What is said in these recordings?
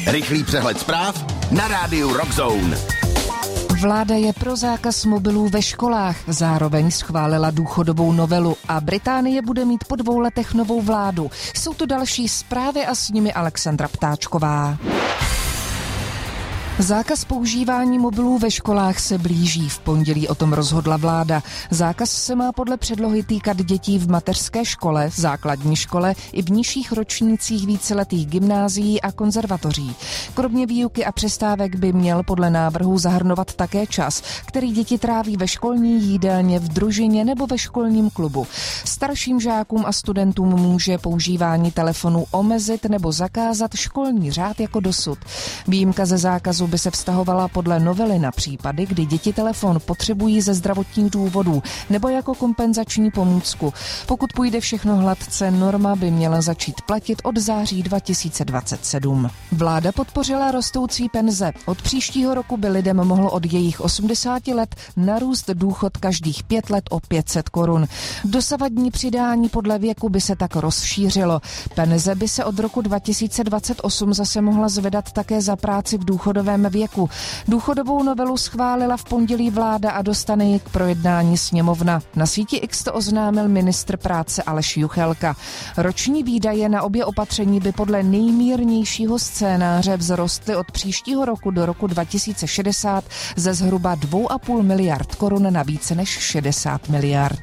Rychlý přehled zpráv na rádiu Rockzone. Vláda je pro zákaz mobilů ve školách, zároveň schválila důchodovou novelu a Británie bude mít po 2 letech novou vládu. Jsou to další zprávy a s nimi Alexandra Ptáčková. Zákaz používání mobilů ve školách se blíží. V pondělí o tom rozhodla vláda. Zákaz se má podle předlohy týkat dětí v mateřské škole, základní škole i v nižších ročnících víceletých gymnázií a konzervatoří. Kromě výuky a přestávek by měl podle návrhu zahrnovat také čas, který děti tráví ve školní jídelně, v družině nebo ve školním klubu. Starším žákům a studentům může používání telefonu omezit nebo zakázat školní řád jako dosud. Výjimka ze zákazu by se vztahovala podle novely na případy, kdy děti telefon potřebují ze zdravotních důvodů nebo jako kompenzační pomůcku. Pokud půjde všechno hladce, norma by měla začít platit od září 2027. Vláda podpořila rostoucí penze. Od příštího roku by lidem mohlo od jejich 80 let narůst důchod každých 5 let o 500 korun. Dosavadní přidání podle věku by se tak rozšířilo. Penze by se od roku 2028 zase mohla zvedat také za práci v důchodovém věku. Důchodovou novelu schválila v pondělí vláda a dostane ji k projednání sněmovna. Na síti X to oznámil ministr práce Aleš Juchelka. Roční výdaje na obě opatření by podle nejmírnějšího scénáře vzrostly od příštího roku do roku 2060 ze zhruba 2,5 miliard korun na více než 60 miliard.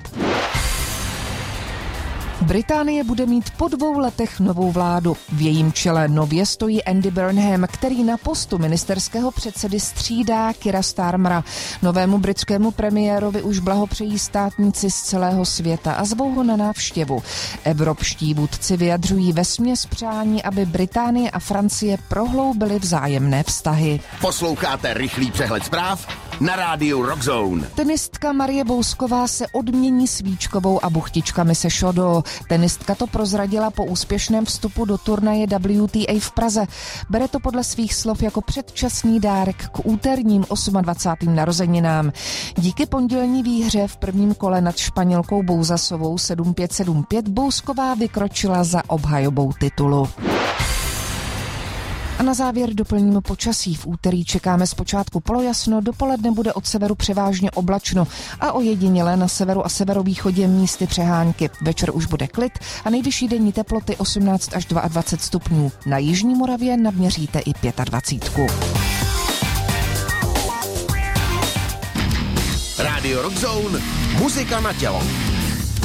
Británie bude mít po 2 letech novou vládu. V jejím čele nově stojí Andy Burnham, který na postu ministerského předsedy střídá Keira Starmera. Novému britskému premiérovi už blahopřejí státníci z celého světa a zvou ho na návštěvu. Evropští vůdci vyjadřují vesměs přání, aby Británie a Francie prohloubily vzájemné vztahy. Posloucháte rychlý přehled zpráv na rádiu Rockzone. Tenistka Marie Bousková se odmění svíčkovou a buchtičkami se šodo. Tenistka to prozradila po úspěšném vstupu do turnaje WTA v Praze. Bere to podle svých slov jako předčasný dárek k úterním 28. narozeninám. Díky pondělní výhře v prvním kole nad Španělkou Bouzasovou 7-5-7-5 Bousková vykročila za obhajobou titulu. A na závěr doplníme počasí. V úterý čekáme zpočátku polojasno, dopoledne bude od severu převážně oblačno a ojediněle na severu a severovýchodě místy přehánky. Večer už bude klid a nejvyšší denní teploty 18 až 22 stupňů. Na jižní Moravě naměříte i 25. Rádio Rockzone, muzika na tělo.